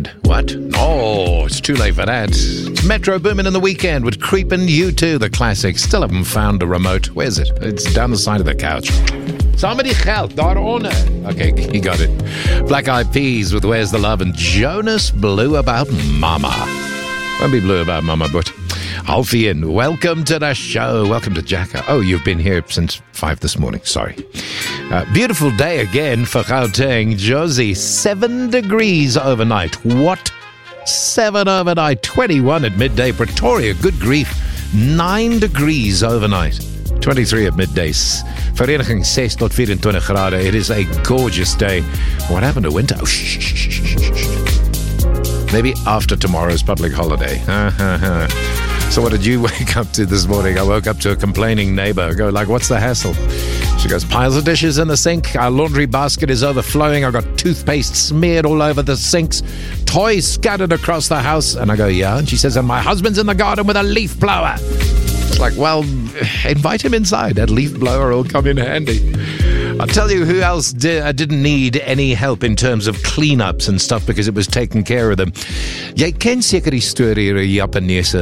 What? No, it's too late for that. It's Metro Boomin in the Weekend with Creepin' U2, the classic. Still haven't found a remote. Where's it? It's down the side of the couch. Somebody help, daaronder. Okay, you got it. Black Eyed Peas with Where's the Love, and Jonas Blue about Mama. Won't be blue about Mama, but Alfian, welcome to the show. Welcome to Jacka. Oh, you've been here since 5 this morning. Sorry. Beautiful day again for Gauteng. Josie, 7 degrees overnight. What? 7 overnight. 21 at midday. Pretoria, good grief. 9 degrees overnight. 23 at midday. Vereniging 6 tot 24 graden. It is a gorgeous day. What happened to winter? Oh, shh. Maybe after tomorrow's public holiday. So what did you wake up to this morning? I woke up to a complaining neighbor. I go like, what's the hassle? She goes, piles of dishes in the sink. Our laundry basket is overflowing. I've got toothpaste smeared all over the sinks. Toys scattered across the house. And I go, yeah. And she says, and my husband's in the garden with a leaf blower. It's like, well, invite him inside. That leaf blower will come in handy. I'll tell you who else didn't need any help in terms of cleanups and stuff because it was taking care of them. Jy ken seker die storie oor Japanese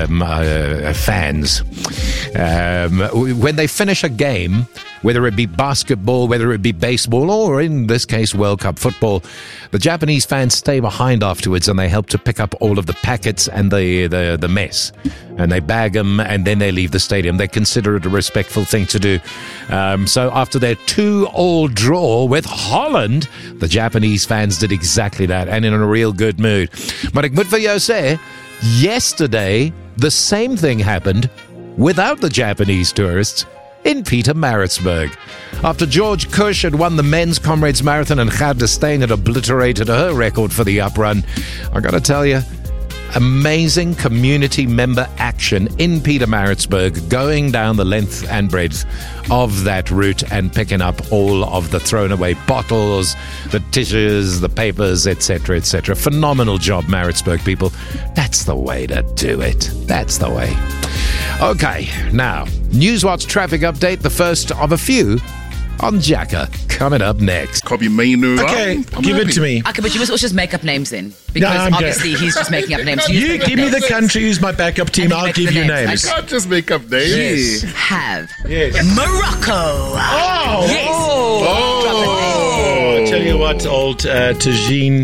fans. When they finish a game, whether it be basketball, whether it be baseball, or in this case, World Cup football, the Japanese fans stay behind afterwards and they help to pick up all of the packets and the mess. And they bag them and then they leave the stadium. They consider it a respectful thing to do. So after their 2-2 draw with Holland, the Japanese fans did exactly that and in a real good mood. Maar ek moet vir jou sê, yesterday, the same thing happened without the Japanese tourists in Pietermaritzburg. After George Cush had won the men's Comrades Marathon and Gerda Steyn had obliterated her record for the uprun, I got to tell you, amazing community member action in Pietermaritzburg, going down the length and breadth of that route and picking up all of the thrown away bottles, the tissues, the papers, etc., etc. Phenomenal job, Maritzburg people. That's the way to do it. That's the way. Okay, now, Newswatch traffic update, the first of a few on Jacka, coming up next. Copy Mainu. Okay, give it to me. Okay, but you must just make up names then. Because obviously he's just making up names. You give me the country who's my backup team, I'll give you names. I can't just make up names. You have Oh! Morocco. Yes. Oh! I tell you what, old Tagine.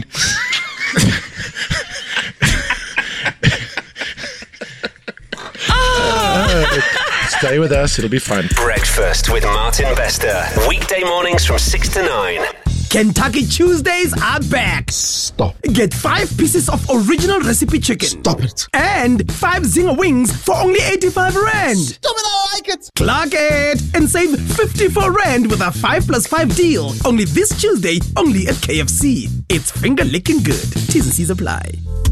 Stay with us, it'll be fun. Breakfast with Martin Bester. Weekday mornings from 6 to 9. Kentucky Tuesdays are back. Stop. Get 5 pieces of original recipe chicken. Stop it. And 5 Zinger wings for only 85 Rand. Stop it, I like it. Clock it and save 54 Rand with a 5+5 deal. Only this Tuesday, only at KFC. It's finger licking good. T's and C's apply.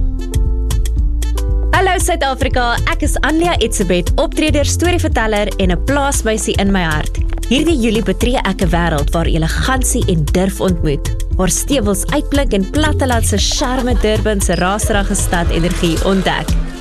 Hallo Suid-Afrika, ek is Anlia Etzebeth, optreder, storieverteller en 'n plaasmeisie in my hart. Hierdie Julie betree ek 'n wêreld waar elegansie en durf ontmoet, waar stewels uitblink en plattelandse charme Durban se raserige stad energie ontdek.